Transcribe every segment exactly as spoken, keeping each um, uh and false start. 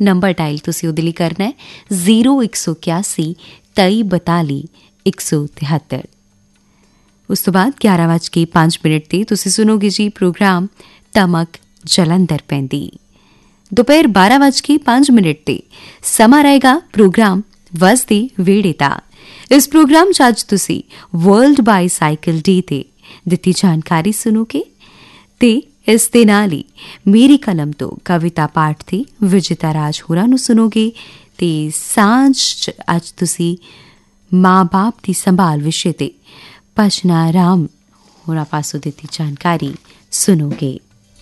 Number dial ਤੁਸੀਂ ਉਹਦੇ ਲਈ ਕਰਨਾ ਹੈ ਜ਼ੀਰੋ ਇੱਕ ਸੌ ਇਕਿਆਸੀ ਤੇਈ ਬਤਾਲੀ ਇੱਕ ਸੌ ਤਿਹੱਤਰ। ਉਸ ਤੋਂ ਬਾਅਦ ਗਿਆਰਾਂ ਵੱਜ ਕੇ ਪੰਜ ਮਿੰਟ 'ਤੇ ਤੁਸੀਂ ਸੁਣੋਗੇ ਜੀ ਪ੍ਰੋਗਰਾਮ ਤਮਕ ਜਲੰਧਰ ਪੈਂਦੀ। ਦੁਪਹਿਰ ਬਾਰਾਂ ਵੱਜ ਕੇ ਪੰਜ ਮਿੰਟ 'ਤੇ ਸਮਾਂ ਰਹੇਗਾ ਪ੍ਰੋਗਰਾਮ ਵਸਦੇ ਵਿਹੜੇ ਦਾ। ਇਸ ਪ੍ਰੋਗਰਾਮ 'ਚ ਅੱਜ ਤੁਸੀਂ ਵਰਲਡ ਬਾਈਸਾਈਕਲ ਡੇ 'ਤੇ ਦਿੱਤੀ ਜਾਣਕਾਰੀ ਸੁਣੋਗੇ ਤੇ ਇਸ ਦੇ ਨਾਲ ਹੀ ਮੇਰੀ ਕਲਮ ਤੋਂ ਕਵਿਤਾ ਪਾਠ ਤੇ ਵਿਜੇਤਾ ਰਾਜ ਹੋਰਾਂ ਨੂੰ ਸੁਣੋਗੇ ਤੇ ਸਾਂਝ 'ਚ ਅੱਜ ਤੁਸੀਂ ਮਾਂ ਬਾਪ ਦੀ ਸੰਭਾਲ ਵਿਸ਼ੇ ਤੇ ਭਜਨਾ ਰਾਮ ਹੋਰਾਂ ਪਾਸੋਂ ਦਿੱਤੀ ਜਾਣਕਾਰੀ ਸੁਣੋਗੇ।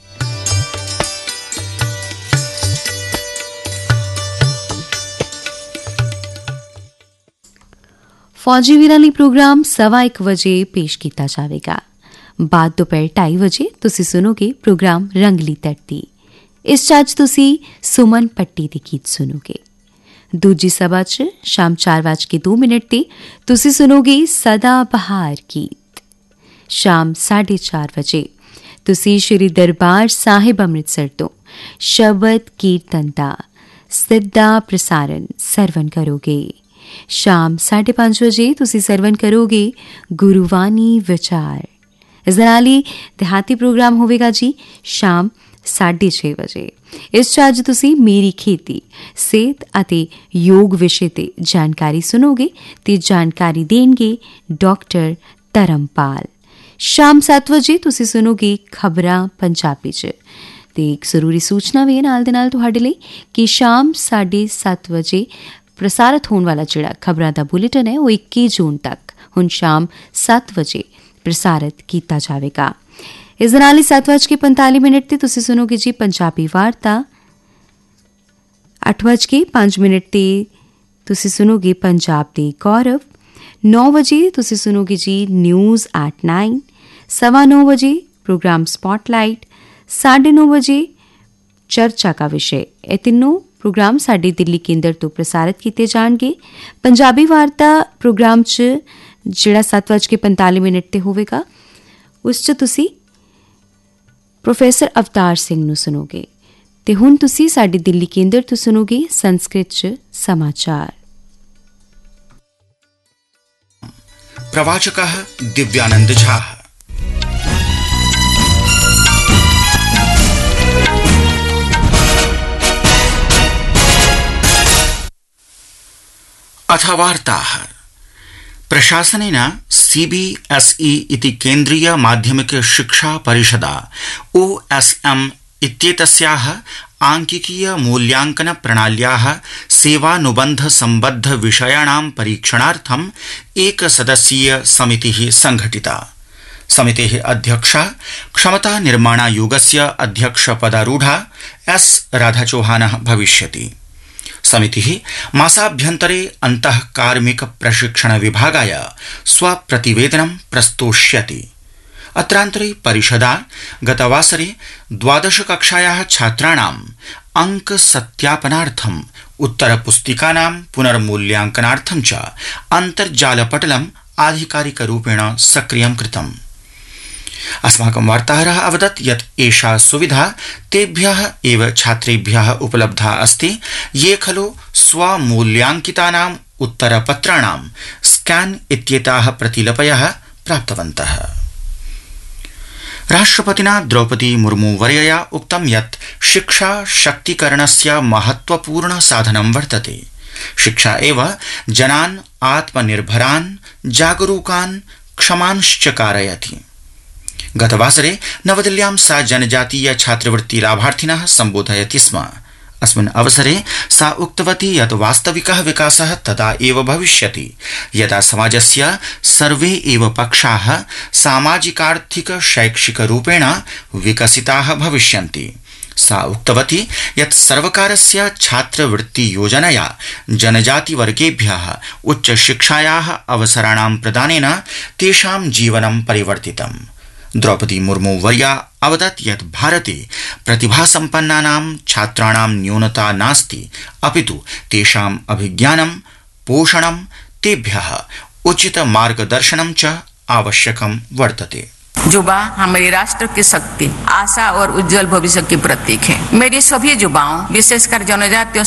ਫੌਜੀ ਵੀਰਾਂ ਲਈ ਪ੍ਰੋਗਰਾਮ ਸਵਾ ਇੱਕ ਵਜੇ ਪੇਸ਼ ਕੀਤਾ ਜਾਵੇਗਾ। ਬਾਅਦ ਦੁਪਹਿਰ ਢਾਈ ਵਜੇ ਤੁਸੀਂ ਸੁਣੋਗੇ ਪ੍ਰੋਗਰਾਮ ਰੰਗਲੀ ਧਰਤੀ। ਇਸ 'ਚ ਅੱਜ ਤੁਸੀਂ ਸੁਮਨ ਪੱਟੀ ਦੇ ਗੀਤ ਸੁਣੋਗੇ। ਦੂਜੀ ਸਭਾ 'ਚ ਸ਼ਾਮ ਚਾਰ ਵੱਜ ਕੇ ਦੋ ਮਿੰਟ 'ਤੇ ਤੁਸੀਂ ਸੁਣੋਗੇ ਸਦਾ ਬਹਾਰ ਗੀਤ। ਸ਼ਾਮ ਸਾਢੇ ਚਾਰ ਵਜੇ ਤੁਸੀਂ ਸ਼੍ਰੀ ਦਰਬਾਰ ਸਾਹਿਬ ਅੰਮ੍ਰਿਤਸਰ ਤੋਂ ਸ਼ਬਦ ਕੀਰਤਨ ਦਾ ਸਿੱਧਾ ਪ੍ਰਸਾਰਣ ਸਰਵਣ ਕਰੋਗੇ। ਸ਼ਾਮ ਸਾਢੇ ਪੰਜ ਵਜੇ ਤੁਸੀਂ ਸਰਵਣ ਕਰੋਗੇ ਗੁਰੂਵਾਨੀ ਵਿਚਾਰ। ਇਸ ਦੇ ਨਾਲ ਹੀ ਦਿਹਾਤੀ ਪ੍ਰੋਗਰਾਮ ਹੋਵੇਗਾ ਜੀ ਸ਼ਾਮ ਸਾਢੇ ਛੇ ਵਜੇ। ਇਸ 'ਚ ਅੱਜ ਤੁਸੀਂ ਮੇਰੀ ਖੇਤੀ ਸਿਹਤ ਅਤੇ ਯੋਗ ਵਿਸ਼ੇ ਤੇ ਜਾਣਕਾਰੀ ਸੁਣੋਗੇ ਤੇ ਜਾਣਕਾਰੀ ਦੇਣਗੇ ਡਾਕਟਰ ਧਰਮਪਾਲ। ਸ਼ਾਮ ਸੱਤ ਵਜੇ ਤੁਸੀਂ ਸੁਣੋਗੇ ਖਬਰਾਂ ਪੰਜਾਬੀ 'ਚ ਤੇ ਇੱਕ ਜ਼ਰੂਰੀ ਸੂਚਨਾ ਵੀ ਹੈ ਨਾਲ ਦੇ ਨਾਲ ਤੁਹਾਡੇ ਲਈ ਕਿ ਸ਼ਾਮ ਸਾਢੇ ਸੱਤ ਵਜੇ ਪ੍ਰਸਾਰਿਤ ਹੋਣ ਵਾਲਾ ਜਿਹੜਾ ਖਬਰਾਂ ਦਾ ਬੁਲੇਟਿਨ ਹੈ ਉਹ ਇੱਕੀ ਜੂਨ ਤੱਕ ਹੁਣ ਸ਼ਾਮ ਸੱਤ ਵਜੇ ਪ੍ਰਸਾਰਿਤ ਕੀਤਾ ਜਾਵੇਗਾ। ਇਸ ਦੇ ਨਾਲ ਹੀ ਸੱਤ ਵੱਜ ਕੇ ਪੰਤਾਲੀ ਮਿੰਟ 'ਤੇ ਤੁਸੀਂ ਸੁਣੋਗੇ ਜੀ ਪੰਜਾਬੀ ਵਾਰਤਾ। ਅੱਠ ਵੱਜ ਕੇ ਪੰਜ ਮਿੰਟ 'ਤੇ ਤੁਸੀਂ ਸੁਣੋਗੇ ਪੰਜਾਬ ਦੇ ਗੌਰਵ। ਨੌ ਵਜੇ ਤੁਸੀਂ ਸੁਣੋਗੇ ਜੀ ਨਿਊਜ਼ ਐਟ ਨਾइन। ਸਵਾ ਨੌ ਵਜੇ प्रोग्राम स्पॉटलाइट। साढ़े नौ बजे चर्चा का विषय। ये तीनों प्रोग्राम साडे दिल्ली केंद्र तो प्रसारित किए जाएंगे। पंजाबी वार्ता प्रोग्राम च जिहड़ा सत्त बज के पैंताली मिनट ते होवेगा उस च तुसी प्रोफैसर अवतार सिंह नूं सुनोगे ते हुण तुसी साडे दिल्ली केंद्र तो सुनोगे संस्कृत च समाचार। प्रवाचकः दिव्यानंद झा। अथ वार्ताः। प्रशासनेन सीबीएसई इति केन्द्रीय माध्यमिक शिक्षा परिषदा ओएसएम इत्येतस्याः आंकिकीय मूल्यांकन प्रणाल्याः सेवानुबन्ध सम्बद्ध विषयाणां परीक्षणार्थम् एकसदस्यीय समितिः संघटिता। समितेः अध्यक्षा क्षमता निर्माणायोगस्य अध्यक्षपदारूढा एस राधाचौहानः भविष्यति। समितिः मासाभ्यन्तरे अन्तः कार्मिक प्रशिक्षण विभागाय स्वप्रतिवेदनं प्रस्तोष्यति। अत्रान्तरे परिषदा गतवासरे द्वादश कक्षायाः छात्राणाम् अंक सत्यापनार्थम् उत्तरपुस्तिकानां पुनर्मूल्यांकनार्थं च अन्तर्जालपटलम् आधिकारिकरूपेण सक्रियं कृतम्। अस्माकं वार्ताहरः अवदत् यत् एषा सुविधा तेभ्यः एव छात्रेभ्यः उपलब्धा अस्ति ये खलु स्वमूल्यांकितानाम् उत्तरपत्राणां स्कैन इत्येताः प्रतिलिपयः प्राप्तवन्तः। राष्ट्रपतिना द्रौपदी मुर्मू वर्यया उक्तं यत् शिक्षा शक्तीकरणस्य महत्वपूर्ण साधनं वर्तते। शिक्षा एव जनान् आत्मनिर्भरान्, जागरूकान्, क्षमांश्च कारयति। गतवासरे नवदिल्ल्यां सा जनजातीय छात्रवृत्ति लाभार्थिनः सम्बोधयति स्म। अस्मिन् अवसरे सा उक्तवती यत् वास्तविकः विकासः तदा एव भविष्यति यदा समाजस्य सर्वे एव पक्षाः सामाजिकार्थिक शैक्षिकरूपेण विकसिताः भविष्यन्ति। सा उक्तवती यत् सर्वकारस्य छात्रवृत्ति योजनया जनजातिवर्गेभ्यः उच्चशिक्षायाः अवसराणां प्रदानेन तेषां जीवनं परिवर्तितम्। द्रौपदी मुर्मू वर्या अवदत् यत् भारते प्रतिभासम्पन्नानां छात्राणां न्यूनता नास्ति, अपितु तेषाम् अभिज्ञानं, पोषणं, तेभ्यः उचित मार्गदर्शनं च आवश्यकं वर्तते। युवा हमारे राष्ट्र की शक्ति, आशा और उज्जवल भविष्य की प्रतीक है। मेरी सभी युवाओं, विशेषकर जनजातीय